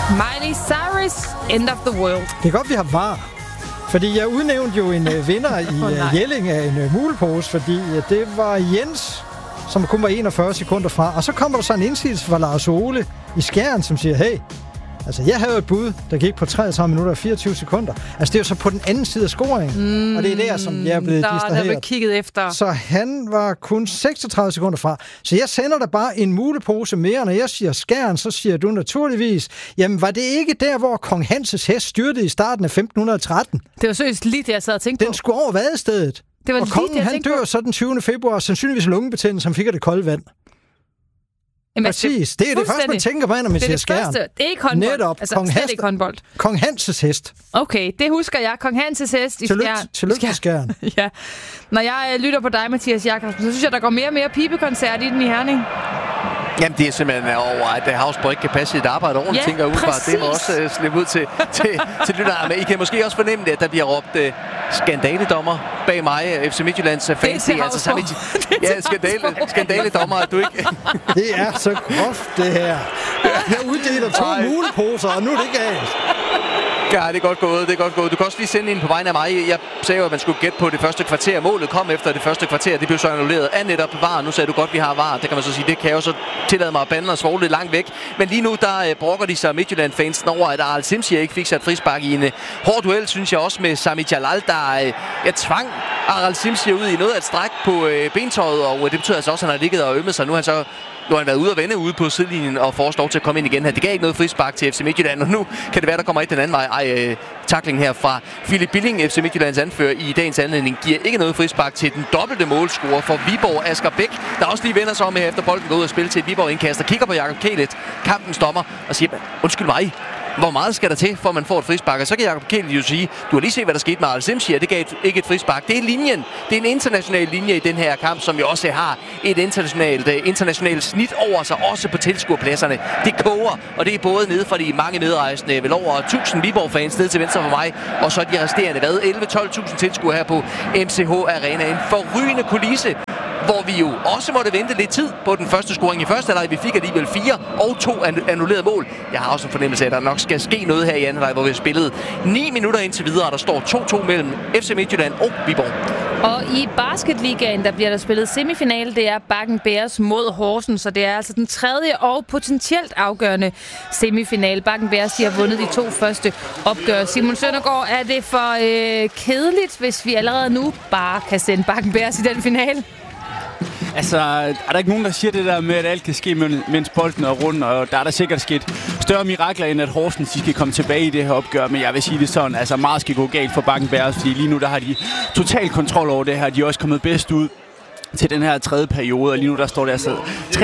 Miley Cyrus, End of the World. Det er godt, vi har var. Fordi jeg udnævnte jo en vinder i Jelling af en mulepose, fordi det var Jens, som kun var 41 sekunder fra. Og så kommer der så en indsigelse fra Lars Ole i Skjern, som siger, hey, altså jeg havde et bud, der gik på 33 minutter og 24 sekunder. Altså det er jo så på den anden side af scoringen. Og det er der, som jeg er blevet distraheret. Der var kigget efter. Så han var kun 36 sekunder fra. Så jeg sender dig bare en mulepose mere. Når jeg siger Skjern, så siger du naturligvis, jamen var det ikke der, hvor Kong Hanses hest styrtede i starten af 1513? Det var seriøst lige det, jeg sad og tænkte på. Den skulle over vadestedet. Det var og lige kongen, det, han dør så den 20. februar, sandsynligvis lungebetændelse, som fik af det kolde vand. Jamen, præcis. Det er det første, man tænker på, når man siger Skjern. Det er ikke håndbold. Netop. Altså, slet ikke håndbold. Kong Hanses hest. Okay, det husker jeg. Kong Hanses hest i Skjern. Tillykke til Skjern. Ja. Når jeg lytter på dig, Mathias Jakobsen, så synes jeg, der går mere og mere pibekoncert i den i Herning. Jamen, det er simpelthen over, at Havsborg ikke kan passe sit arbejde ordentligt, tænker jeg umiddelbart. Det må også slippe ud til lytterne. Men I kan måske også fornemme det, at der bliver råbt skandaledommer bag mig, FC Midtjyllands fans. Det er altså skandaledommer, at du ikke... Det er så groft, det her. Jeg uddeler 2 muleposer, og nu er det galt. Ja, det er godt gået, det er godt gået. Du kan også lige sende en på vegne af mig. Jeg sagde jo, at man skulle gætte på det første kvarter. Målet kom efter det første kvarter. Det blev så annulleret af netop VAR. Nu sagde du godt, vi har VAR. Det kan man så sige. Det kan jeg jo så tillade mig at bande og svogle lidt langt væk. Men lige nu, der brokker de sig Midtjylland-fansen over, at Aral Simsier ikke fik sat frispark i en hård duel, synes jeg også med Sami Jalal, der tvang Aral Simsier ud i noget af et stræk på bentøjet. Og det betyder altså også, at han har ligget og ømmet sig. Nu har han været ude og vende ude på sidelinjen og får lov til at komme ind igen her. Det gav ikke noget frispark til FC Midtjylland, og nu kan det være, der kommer et den anden vej. Tackling her fra Philip Billing, FC Midtjyllands anfører i dagens anledning, giver ikke noget frispark til den dobbelte målscorer for Viborg, Asger Bæk, der også lige vender sig om her efter bolden går ud og spiller til et Viborg-indkast og kigger på Jakob Kælet, kampens dommer, og siger, undskyld mig, hvor meget skal der til, for man får et frispark? Og så kan Jakob Kjeld jo sige, du har lige set, hvad der skete med Aral Simsier. Det gav ikke et frispark. Det er linjen. Det er en international linje i den her kamp, som jo også har et internationalt snit over sig, også på tilskuerpladserne. Det koger, og det er både nede fra de mange medrejsende, vel over 1000 Viborg-fans ned til venstre for mig, og så de resterende, 11-12.000 tilskuere her på MCH Arena. En forrygende kulisse, hvor vi jo også måtte vente lidt tid på den første scoring i første halvleg. Vi fik alligevel 4 og 2 annullerede mål. Jeg har også en fornemmelse af, at der nok skal ske noget her i anden halvleg, hvor vi har spillet 9 minutter indtil videre, og der står 2-2 mellem FC Midtjylland og Viborg. Og i basketligaen, der bliver der spillet semifinale. Det er Bakken Bears mod Horsens, så det er altså den tredje og potentielt afgørende semifinale. Bakken Bears, de har vundet de 2 første opgør. Simon Søndergaard, er det for kedeligt, hvis vi allerede nu bare kan sende Bakken Bears i den finale? Altså, er der ikke nogen, der siger det der med, at alt kan ske, mens bolden er rundt, og der er der sikkert sket større mirakler, end at Horsens de skal komme tilbage i det her opgør, men jeg vil sige det sådan, altså meget skal gå galt for Bakken Bears, fordi lige nu der har de total kontrol over det her, de er også kommet bedst ud til den her tredje periode, og lige nu der står det altså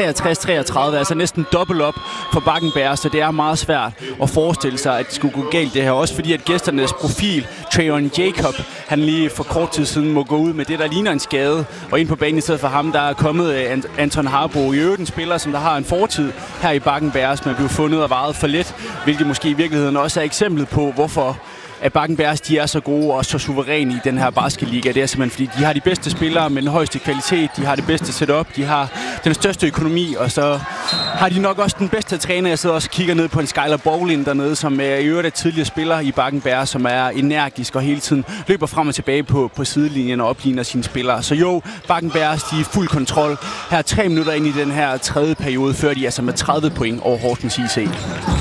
63-33, altså næsten dobbelt op for Bakken Bears, så det er meget svært at forestille sig, at det skulle gå galt det her, også fordi at gæsternes profil, Trayon Jacob, han lige for kort tid siden må gå ud med det, der ligner en skade, og ind på banen i stedet for ham, der er kommet Anton Harbo, i øvrigt en spiller, som der har en fortid her i Bakken Bears, men blev fundet og varet for let, hvilket måske i virkeligheden også er eksemplet på, hvorfor at Bakken Bears, de er så gode og så suveræne i den her basketliga. Det er simpelthen, fordi de har de bedste spillere med den højeste kvalitet, de har det bedste setup, de har den største økonomi, og så har de nok også den bedste træner. Jeg sidder også og kigger ned på en Skyler Bowling dernede, som er i øvrigt er tidligere spiller i Bakken Bears, som er energisk og hele tiden løber frem og tilbage på sidelinjen og opligner sine spillere. Så jo, Bakken Bears, de er fuld kontrol. Her 3 minutter ind i den her tredje periode, før de altså med 30 point over Horsens IC.